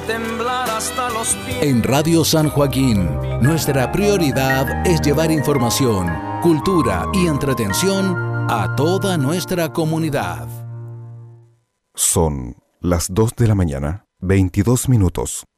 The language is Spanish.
temblar hasta los pies. En Radio San Joaquín, nuestra prioridad es llevar información, cultura y entretención a toda nuestra comunidad. Son las 2 de la mañana, 22 minutos.